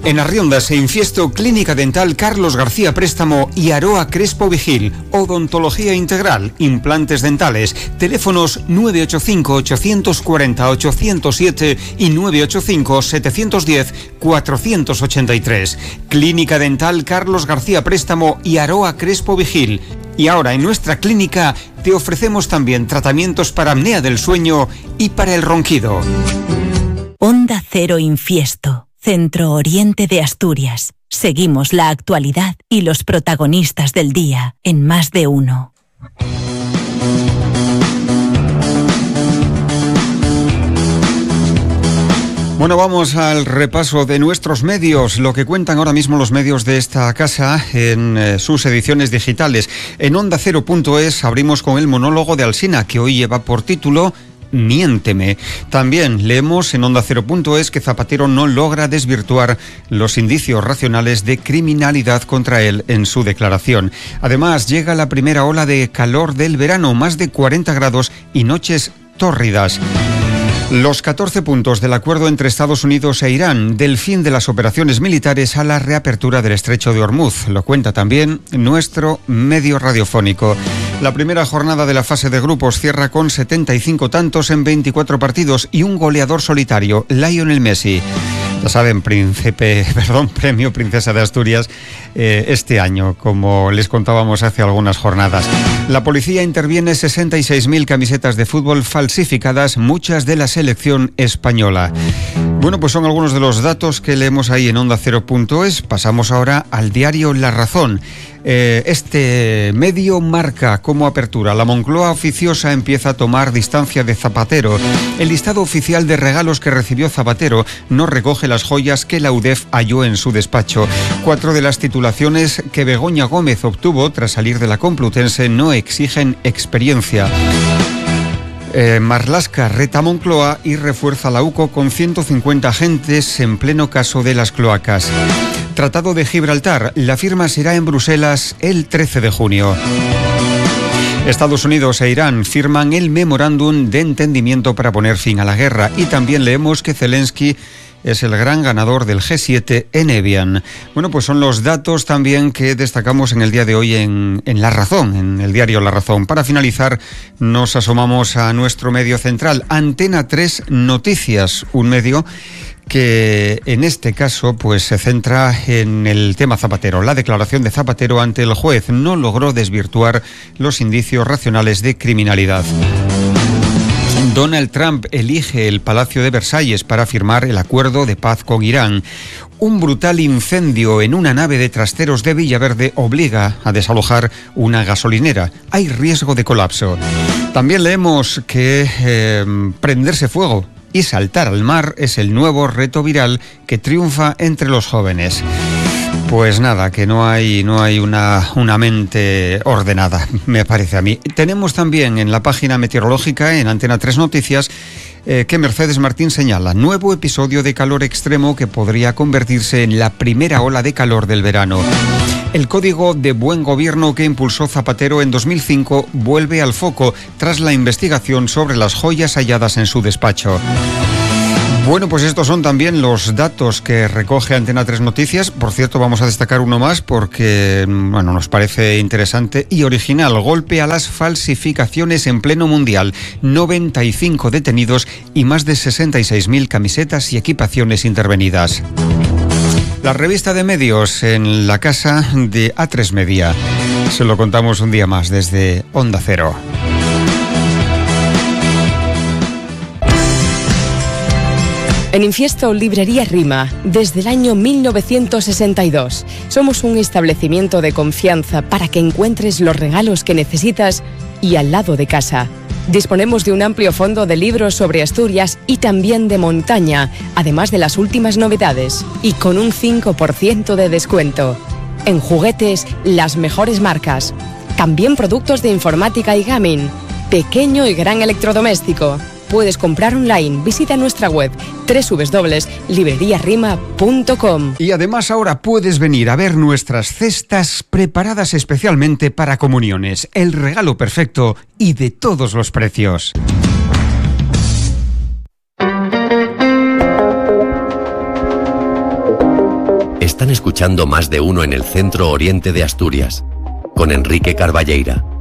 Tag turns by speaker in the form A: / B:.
A: En Arriondas e Infiesto, Clínica Dental Carlos García Préstamo y Aroa Crespo Vigil. Odontología integral, implantes dentales. Teléfonos 985-840-807 y 985-710-483. Clínica Dental Carlos García Préstamo y Aroa Crespo Vigil. Y ahora en nuestra clínica te ofrecemos también tratamientos para apnea del sueño y para el ronquido.
B: Onda Cero Infiesto. Centro Oriente de Asturias. Seguimos la actualidad y los protagonistas del día en Más de Uno.
A: Bueno, vamos al repaso de nuestros medios, lo que cuentan ahora mismo los medios de esta casa en sus ediciones digitales. En OndaCero.es abrimos con el monólogo de Alsina, que hoy lleva por título Miénteme. También leemos en OndaCero.es que Zapatero no logra desvirtuar los indicios racionales de criminalidad contra él en su declaración. Además, llega la primera ola de calor del verano, más de 40 grados y noches tórridas. Los 14 puntos del acuerdo entre Estados Unidos e Irán, del fin de las operaciones militares a la reapertura del estrecho de Hormuz. Lo cuenta también nuestro medio radiofónico. La primera jornada de la fase de grupos cierra con 75 tantos en 24 partidos y un goleador solitario, Lionel Messi. Ya saben, premio Princesa de Asturias este año, como les contábamos hace algunas jornadas. La policía interviene 66.000 camisetas de fútbol falsificadas, muchas de la selección española. Bueno, pues son algunos de los datos que leemos ahí en OndaCero.es. Pasamos ahora al diario La Razón. Este medio marca como apertura: la Moncloa oficiosa empieza a tomar distancia de Zapatero. El listado oficial de regalos que recibió Zapatero no recoge las joyas que la UDEF halló en su despacho. 4 de las titulaciones que Begoña Gómez obtuvo tras salir de la Complutense no exigen experiencia. Marlaska reta a Moncloa y refuerza la UCO con 150 agentes en pleno caso de las cloacas. Tratado de Gibraltar, la firma será en Bruselas el 13 de junio. Estados Unidos e Irán firman el memorándum de entendimiento para poner fin a la guerra, y también leemos que Zelensky es el gran ganador del G7 en Evian. Bueno, pues son los datos también que destacamos en el día de hoy en La Razón, en el diario La Razón. Para finalizar, nos asomamos a nuestro medio central, Antena 3 Noticias, un medio que en este caso pues se centra en el tema Zapatero. La declaración de Zapatero ante el juez no logró desvirtuar los indicios racionales de criminalidad. Donald Trump elige el Palacio de Versalles para firmar el acuerdo de paz con Irán. Un brutal incendio en una nave de trasteros de Villaverde obliga a desalojar una gasolinera. Hay riesgo de colapso. También leemos que prenderse fuego y saltar al mar es el nuevo reto viral que triunfa entre los jóvenes. Pues nada, que no hay una mente ordenada, me parece a mí. Tenemos también en la página meteorológica, en Antena 3 Noticias, que Mercedes Martín señala nuevo episodio de calor extremo que podría convertirse en la primera ola de calor del verano. El código de buen gobierno que impulsó Zapatero en 2005 vuelve al foco tras la investigación sobre las joyas halladas en su despacho. Bueno, pues estos son también los datos que recoge Antena 3 Noticias. Por cierto, vamos a destacar uno más porque, bueno, nos parece interesante y original. Golpe a las falsificaciones en pleno mundial. 95 detenidos y más de 66.000 camisetas y equipaciones intervenidas. La revista de medios en la casa de A3 Media. Se lo contamos un día más desde Onda Cero.
C: En Infiesto, Librería Rima, desde el año 1962. Somos un establecimiento de confianza para que encuentres los regalos que necesitas y al lado de casa. Disponemos de un amplio fondo de libros sobre Asturias y también de montaña, además de las últimas novedades, y con un 5% de descuento. En juguetes, las mejores marcas. También productos de informática y gaming. Pequeño y gran electrodoméstico. Puedes comprar online. Visita nuestra web www.libreriarima.com.
A: Y además ahora puedes venir a ver nuestras cestas preparadas especialmente para comuniones. El regalo perfecto y de todos los precios.
D: Están escuchando Más de Uno en el Centro Oriente de Asturias, con Enrique Carballeira.